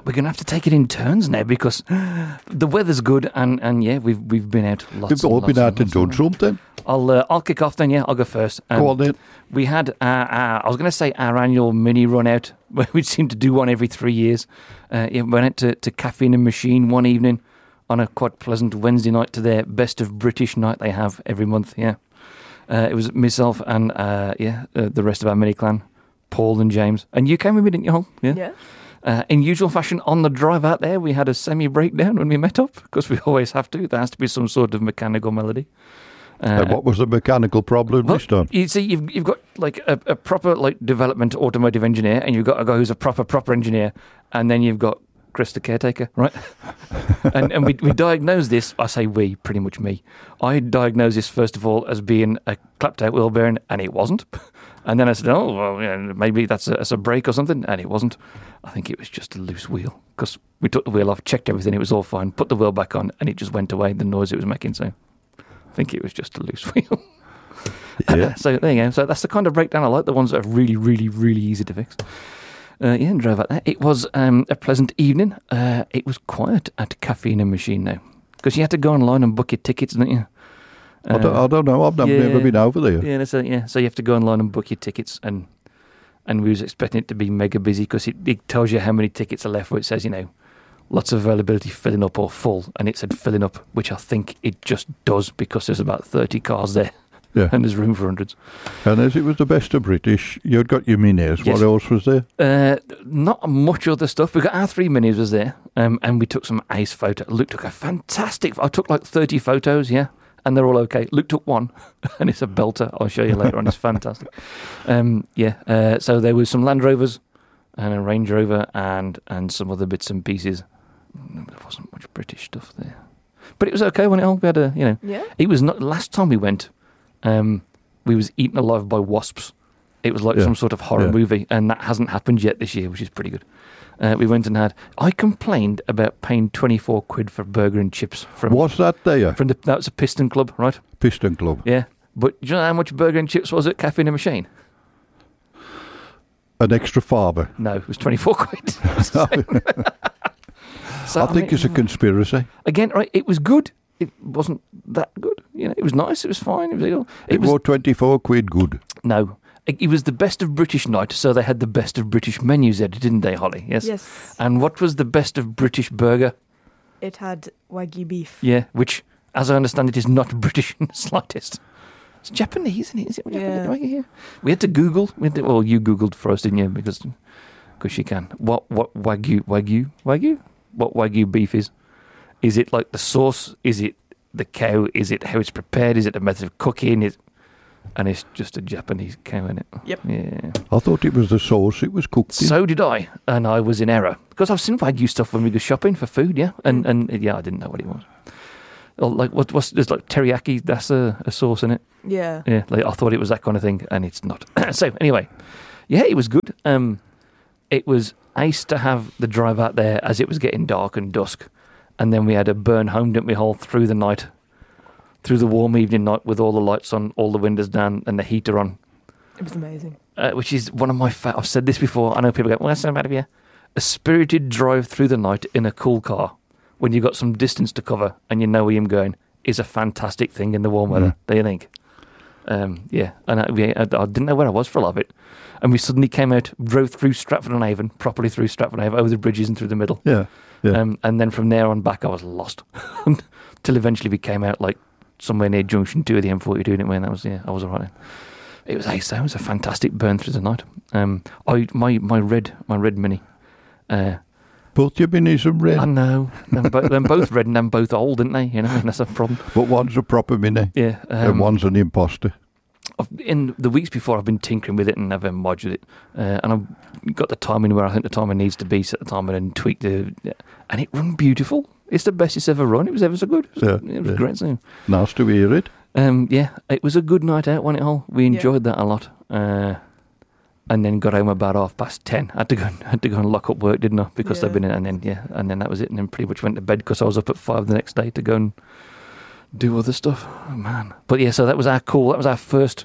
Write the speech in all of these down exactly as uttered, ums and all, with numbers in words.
right, we're going to have to take it in turns now because the weather's good and, and yeah, we've we've been out lots. We've all and been lots out and done something. I'll uh, I'll kick off then. Yeah, I'll go first. Um, Go on then. We had uh, our, I was going to say our annual mini run out where we seem to do one every three years. Uh, yeah, we went out to, to Caffeine and Machine one evening on a quite pleasant Wednesday night to their best of British night they have every month. Yeah, uh, it was myself and uh, yeah uh, the rest of our mini clan, Paul and James, and you came with me, didn't you, Hol? Yeah. Yeah. Uh, in usual fashion, on the drive out there, we had a semi-breakdown when we met up, because we always have to. There has to be some sort of mechanical melody. Uh, and what was the mechanical problem well, this time? You see, you've, you've got like a, a proper like development automotive engineer, and you've got a guy who's a proper, proper engineer, and then you've got Chris the caretaker, right? and and we, we diagnosed this, I say we, pretty much me. I diagnosed this, first of all, as being a clapped-out wheel bearing, and it wasn't. And then I said, oh, well, yeah, maybe that's a, that's a brake or something. And it wasn't. I think it was just a loose wheel. Because we took the wheel off, checked everything, it was all fine, put the wheel back on, and it just went away, the noise it was making. So I think it was just a loose wheel. Yeah. So there you go. So that's the kind of breakdown I like, the ones that are really, really, really easy to fix. Uh, yeah, and drove out there. It was um, a pleasant evening. Uh, it was quiet at Caffeine and Machine now. Because you had to go online and book your tickets, didn't you? I, don't, I don't know. I've never, yeah, never been over there. Yeah, that's a, yeah. So you have to go online and book your tickets, and and we was expecting it to be mega busy because it, it tells you how many tickets are left. Where it says, you know, lots of availability, filling up or full, and it said filling up, which I think it just does because there's about thirty cars there, Yeah. and there's room for hundreds. And as it was the best of British, you'd got your minis. Yes. What else was there? Uh, not much other stuff. We got our three minis was there, um, and we took some ace photo. Luke took a fantastic. I took like thirty photos, yeah. And they're all okay. Luke took one, and it's a belter. I'll show you later on. It's fantastic. Um, yeah, uh, so there was some Land Rovers and a Range Rover and, and some other bits and pieces. There wasn't much British stuff there. But it was okay when it all, we had a, you know. Yeah. It was not, last time we went, um, we was eaten alive by wasps. It was like Yeah. some sort of horror Yeah. movie, and that hasn't happened yet this year, which is pretty good. Uh, we went and had. I complained about paying twenty-four quid for burger and chips from. Was that there? From the, that was a Piston Club, right? Piston Club. Yeah, but do you know how much burger and chips was at Caffeine and Machine? An extra father. No, it was twenty-four quid. so, I think mean, it's a conspiracy. again, right? It was good. It wasn't that good. You know, it was nice. It was fine. It was. It, It was was twenty-four quid good. no. It, it was the best of British night, so they had the best of British menus there, didn't they, Holly? Yes. Yes. And what was the best of British burger? It had Wagyu beef. Yeah, which, as I understand it, is not British in the slightest. It's Japanese, isn't it? Is it Yeah. Japanese? Yeah. We had to Google. We had to, well, you Googled for us, didn't you? Because because you can. What what Wagyu Wagyu Wagyu? What Wagyu beef is? Is it like the sauce? Is it the cow? Is it how it's prepared? Is it the method of cooking? Is and it's just a Japanese cow in it. Yep. Yeah. I thought it was the sauce it was cooked in. So did I, and I was in error because I've seen Wagyu stuff when we go shopping for food. Yeah, and and yeah, I didn't know what it was. Or like what what's there's like teriyaki? That's a, a sauce in it. Yeah. Yeah, like I thought it was that kind of thing, and it's not. So anyway, yeah, it was good. Um, it was ace to have the drive out there as it was getting dark and dusk, and then we had a burn home, didn't we, all through the night, through the warm evening night with all the lights on, all the windows down, and the heater on, It was amazing. uh, which is one of my. Fa- I've said this before. I know people go, "Well, that's not bad of you." A spirited drive through the night in a cool car when you've got some distance to cover and you know where you're going is a fantastic thing in the warm weather. Mm. Do you think? Um, yeah, and I, we, I, I didn't know where I was for a lot of it, and we suddenly came out, drove through Stratford on Avon, properly through Stratford on Avon, over the bridges and through the middle. Yeah, yeah. Um, and then from there on back, I was lost until eventually we came out like somewhere near Junction Two of the M forty-two. Didn't we? And that was yeah, I was alright then. It was ace. It was a fantastic burn through the night. Um, I my my red my red Mini. Uh, Both your minis are red, I know. They're, bo- they're both red and they're both old, aren't they? You know, and that's a problem. but one's a proper mini Yeah. and Um, one's an imposter. I've, in the weeks before, I've been tinkering with it and I've modular it, uh, and I've got the timing where I think the timer needs to be, set the timer and tweak the, and it run beautiful. It's the best it's ever run. It was ever so good. It was, Yeah, it was yeah. great. So, Nice to hear it. um, yeah, it was a good night out, wasn't it, all? We Yeah. enjoyed that a lot. Uh, and then got home about half past ten. I had to go, and, had to go and lock up work, didn't I? Because Yeah. they've been in, and then yeah, and then that was it. And then pretty much went to bed because I was up at five the next day to go and do other stuff. Oh, man, but yeah, so that was our cool. That was our first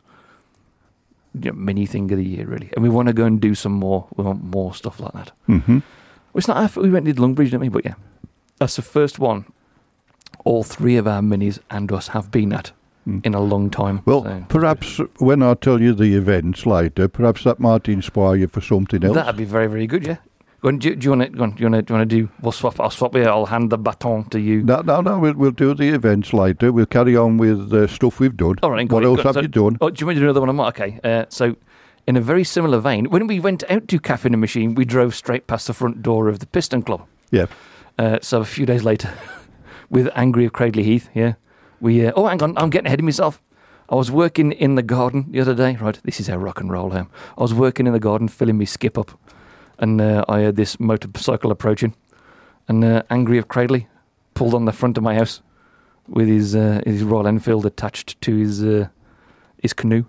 you know, mini thing of the year, really. And we want to go and do some more. We want more stuff like that. hmm it's not our, we went to Longbridge, didn't we? But yeah, that's the first one all three of our minis and us have been at mm. in a long time. Well, so. perhaps when I tell you the events later, perhaps that might inspire you for something else. That'd be very, very good, yeah. Go on, do, do you want to? Do you want to? Do you want to do? We'll swap. I'll swap here. I'll hand the baton to you. No, no, no. We'll, we'll do the events later. We'll carry on with the uh, stuff we've done. All right. What else have so, you done? Oh, do you want to do another one? Okay. Uh, so, in a very similar vein, when we went out to Cafe in a Machine, we drove straight past the front door of the Piston Club. Yeah. Uh, so a few days later, with Angry of Cradley Heath, yeah, we. Uh, oh, hang on. I'm getting ahead of myself. I was working in the garden the other day. Right. This is how rock and roll I am. I was working in the garden, filling me skip up. And uh, I heard this motorcycle approaching, and uh, Angry of Cradley pulled on the front of my house with his uh, his Royal Enfield attached to his uh, his canoe.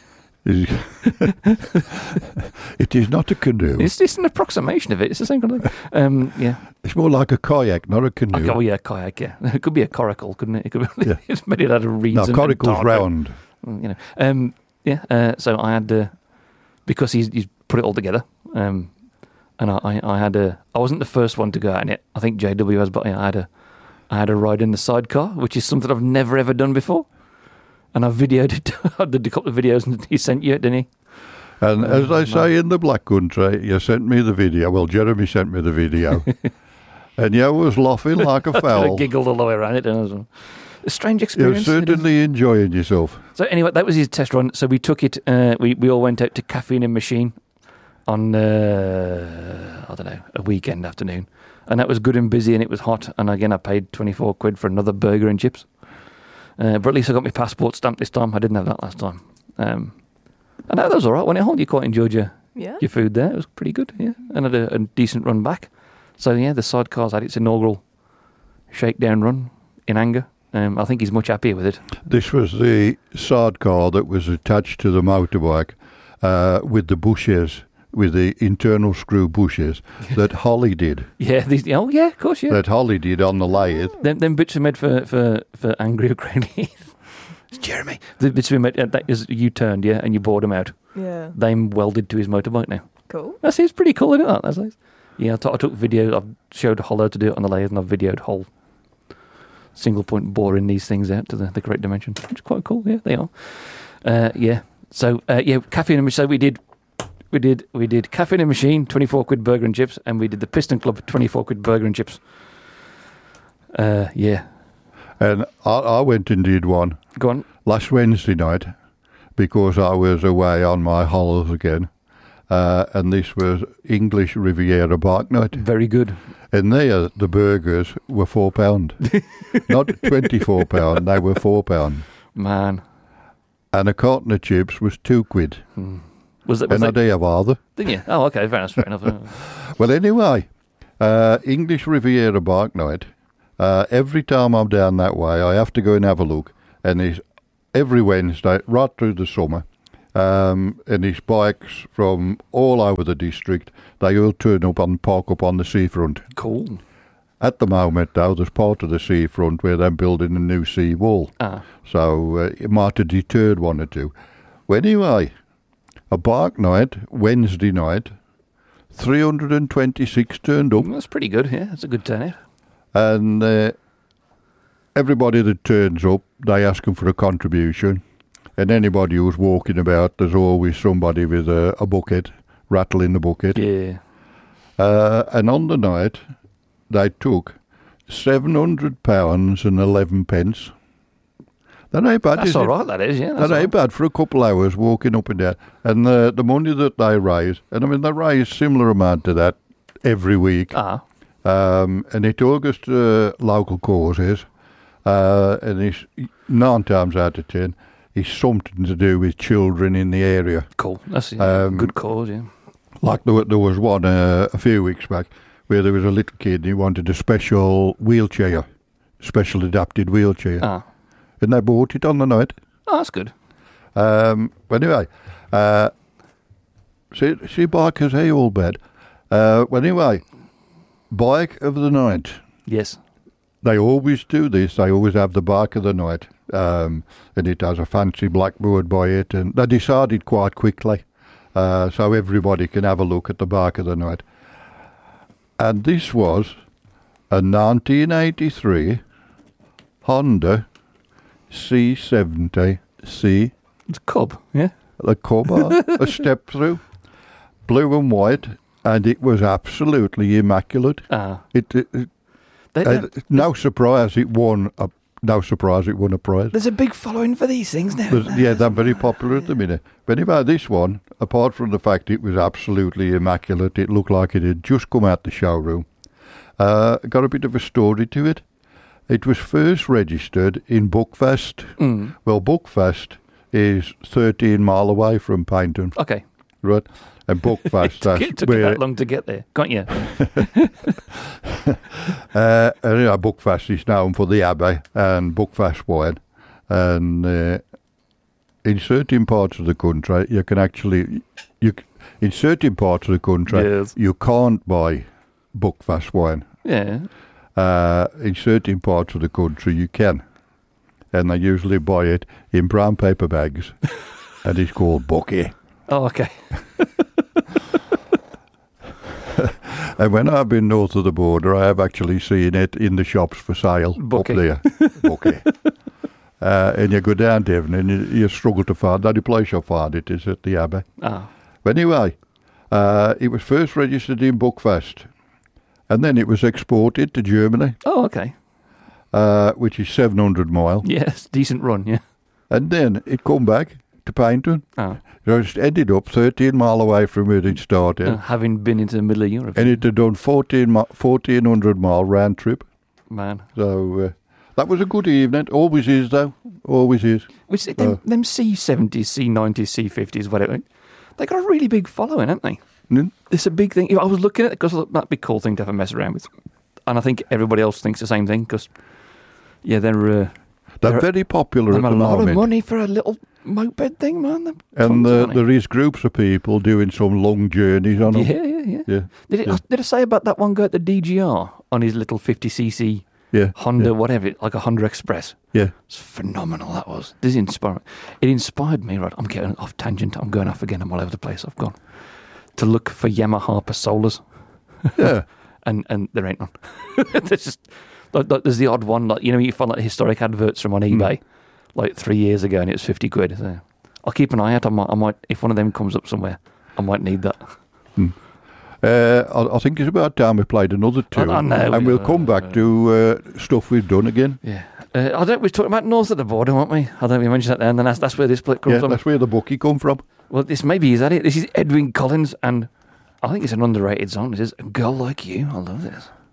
It is not a canoe. It's, it's an approximation of it. It's the same kind of thing. Um, yeah. It's more like a kayak, not a canoe. Okay, oh yeah, kayak. Yeah, it could be a coracle, couldn't it? It could be. Yeah. It's made it out of reeds. No, coracle's round. You know. Um, yeah. Uh, so I had uh, because he's he's put it all together. Um, And I, I had a, I wasn't the first one to go out in it. I think J W was, but I had a, I had a ride in the sidecar, which is something I've never ever done before. And I videoed it. I did a couple of videos, and he sent you it, didn't he? And oh, as they no. say in the Black Country, you sent me the video. Well, Jeremy sent me the video, and you was laughing like a fowl. I giggled all the way around it. And it was a strange You're experience. certainly enjoying yourself. So anyway, that was his test run. So we took it. Uh, we we all went out to Caffeine and Machine on uh, I don't know a weekend afternoon, and that was good and busy, and it was hot. And again, I paid twenty-four quid for another burger and chips. Uh, but at least I got my passport stamped this time. I didn't have that last time. Um, and that was all right. When it held, you quite enjoyed your Yeah. your food there. It was pretty good. Yeah, and had a, a decent run back. So yeah, the sidecar's had its inaugural shakedown run in anger. Um, I think he's much happier with it. This was the sidecar that was attached to the motorbike uh, with the bushes, with the internal screw bushes that Holly did. Yeah. These, oh yeah, of course. Yeah. That Holly did on the lathe. Them, them bits we made for for for Angry O'Grady. Jeremy. The bits we made uh, that is you turned, yeah, and you bored him out. Yeah. Them welded to his motorbike now. Cool. That seems pretty cool, isn't it? That's nice. Yeah, I, t- I took videos. I've showed Hollow to do it on the lathe, and I've videoed whole single point boring these things out to the, the great dimension, which is quite cool. Yeah, they are. Uh, yeah. So uh, yeah, caffeine and so we did. We did we did Caffeine and Machine, twenty-four quid burger and chips, and we did the Piston Club, twenty-four quid burger and chips. Uh, yeah. And I, I went and did one. Go on. Last Wednesday night, because I was away on my holidays again, uh, and this was English Riviera Bike Night. Very good. And there, the burgers were four pound, not twenty-four pound. They were four pound. Man. And a carton of chips was two quid. Hmm. Was that? Was An that, idea either. Didn't you? Oh, okay. Fair enough. Fair enough. Well, anyway, uh, English Riviera Bike Night. Uh, every time I'm down that way, I have to go and have a look. And it's every Wednesday, right through the summer. Um, and it's bikes from all over the district. They all turn up and park up on the seafront. Cool. At the moment, though, there's part of the seafront where they're building a new sea wall. Ah. So uh, it might have deterred one or two. Well, anyway, a bike night, Wednesday night, three hundred twenty-six turned up. That's pretty good. Yeah, that's a good turnout. And uh, everybody that turns up, they ask them for a contribution. And anybody who's walking about, there's always somebody with a, a bucket, rattling the bucket. Yeah. Uh, and on the night, they took seven hundred pounds and eleven pence. That ain't bad, That's is all it? right, that is, yeah. That ain't bad for a couple of hours walking up and down. And the, the money that they raise, and I mean, they raise similar amount to that every week. Ah. Um, and it all goes to uh, local causes. Uh, and it's nine times out of ten, it's something to do with children in the area. Cool. That's a Um, good cause, yeah. Like there, wa- there was one uh, a few weeks back where there was a little kid who wanted a special wheelchair, special adapted wheelchair. Ah. And they bought it on the night. Oh, that's good. Um, but anyway, uh, see, see bikers, hey, all bad. Uh, well, anyway, bike of the night. Yes. They always do this. They always have the bike of the night. Um, and it has a fancy blackboard by it. And they decided quite quickly. Uh, so everybody can have a look at the bike of the night. And this was a nineteen eighty-three Honda C seventy C, It's a Cub, yeah? the Cub, a step through, blue and white, and it was absolutely immaculate. Ah. It, it, it They, uh, no surprise it won a no surprise it won a prize. there's a big following for these things now. But, yeah, they're very popular at the minute. But anyway, this one, apart from the fact it was absolutely immaculate, it looked like it had just come out the showroom. Uh, got a bit of a story to it. It was first registered in Buckfast. Mm. Well, Buckfast is thirteen mile away from Paynton, Okay. right? And Buckfast, that's It took you where that long to get there, can't you? uh, and, you know, Buckfast is known for the Abbey and Buckfast wine. And uh, in certain parts of the country, you can actually, you c- in certain parts of the country, Yes. you can't buy Buckfast wine. Yeah. Uh, in certain parts of the country, you can. And they usually buy it in brown paper bags. And it's called Bucky. Oh, okay. And when I've been north of the border, I have actually seen it in the shops for sale Bucky. up there. Bucky. Uh, and you go down Devon and you, you struggle to find. The only place you'll find it is at the Abbey. Ah. But anyway, uh, it was first registered in Buckfast. And then it was exported to Germany, Oh, okay. uh, which is seven hundred mile. Yes, decent run, yeah. And then it come back to Paynton. Oh. So it ended up thirteen mile away from where it started. Uh, having been into the middle of Europe. And it had done fourteen, mi- fourteen hundred mile round trip. Man. So uh, that was a good evening. Always is, though. Always is. Which, them, Uh. them C seventies, C nineties, C fifties, whatever, they got a really big following, haven't they? Mm. It's a big thing. I was looking at it because that'd be a cool thing to have a mess around with. And I think everybody else thinks the same thing because, yeah, they're... Uh, They're They're- very popular Them at a the lot moment. of money for a little moped thing, man. They're And tons uh, of money. there is groups of people doing some long journeys on them. yeah, yeah, yeah. Yeah, Did, it, yeah. did I say about that one guy at the D G R on his little fifty c c yeah, Honda, yeah, whatever, like a Honda Express? yeah. It's phenomenal, that was. This inspired, it inspired me, right? I'm getting off tangent. I'm going off again. I'm all over the place. I've gone to look for Yamaha Passolas. yeah. and, and there ain't none. There's just, like, like, there's the odd one, like, you know, you find like historic adverts from on eBay, like three years ago, and it was fifty quid. So I'll keep an eye out. I might, I might, if one of them comes up somewhere, I might need that. Uh, I, I think it's about time we played another two, I know. and we'll come back to uh, stuff we've done again. Yeah. Uh, I don't. We're talking about north of the border, weren't we? I don't. We mentioned that there, and then that's that's where this split comes Yeah, from. that's where the Bucky come from. Well, this maybe is that it. This is Edwin Collins, and I think it's an underrated song. This is "A Girl Like You." I love this.